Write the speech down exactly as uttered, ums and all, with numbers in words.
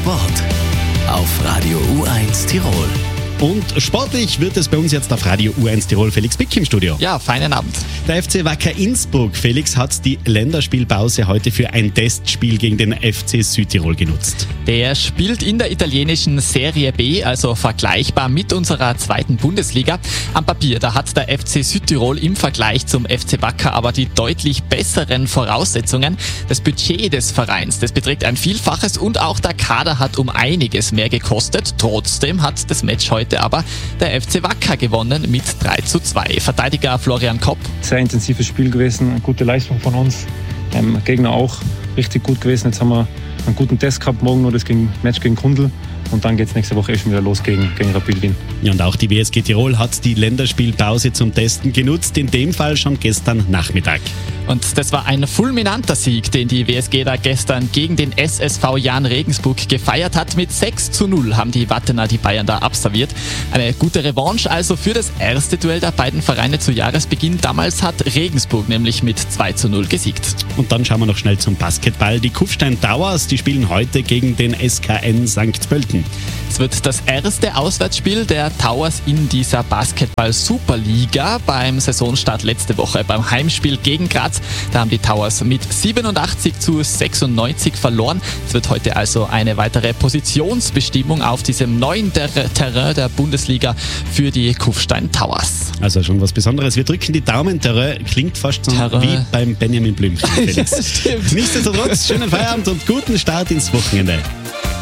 Sport auf Radio U eins Tirol. Und sportlich wird es bei uns jetzt auf Radio U eins Tirol. Felix Bick im Studio. Ja, feinen Abend. Der F C Wacker Innsbruck, Felix, hat die Länderspielpause heute für ein Testspiel gegen den F C Südtirol genutzt. Der spielt in der italienischen Serie B, also vergleichbar mit unserer zweiten Bundesliga. Am Papier, da hat der F C Südtirol im Vergleich zum F C Wacker aber die deutlich besseren Voraussetzungen. Das Budget des Vereins, das beträgt ein Vielfaches und auch der Kader hat um einiges mehr gekostet. Trotzdem hat das Match heute aber der F C Wacker gewonnen mit drei zu zwei. Verteidiger Florian Kopp. Sehr intensives Spiel gewesen, eine gute Leistung von uns. Ähm, Gegner auch richtig gut gewesen. Jetzt haben wir einen guten Test gehabt, morgen nur das gegen, Match gegen Kundl. Und dann geht es nächste Woche eh schon wieder los gegen, gegen Rapid Wien. Ja, und auch die W S G Tirol hat die Länderspielpause zum Testen genutzt, in dem Fall schon gestern Nachmittag. Und das war ein fulminanter Sieg, den die W S G da gestern gegen den S S V Jahn Regensburg gefeiert hat. Mit sechs zu null haben die Wattener die Bayern da absolviert. Eine gute Revanche also für das erste Duell der beiden Vereine zu Jahresbeginn. Damals hat Regensburg nämlich mit zwei zu null gesiegt. Und dann schauen wir noch schnell zum Basketball. Die Kufstein Towers, die spielen heute gegen den S K N Sankt Pölten. Es wird das erste Auswärtsspiel der Towers in dieser Basketball-Superliga. Beim Saisonstart letzte Woche, beim Heimspiel gegen Graz, da haben die Towers mit siebenundachtzig zu sechsundneunzig verloren. Es wird heute also eine weitere Positionsbestimmung auf diesem neuen Ter- Terrain der Bundesliga für die Kufstein Towers. Also schon was Besonderes. Wir drücken die Daumen. Terrain klingt fast so Terrain. wie beim Benjamin Blümchen. Ja, stimmt. Nichtsdestotrotz, schönen Feierabend und guten Start ins Wochenende.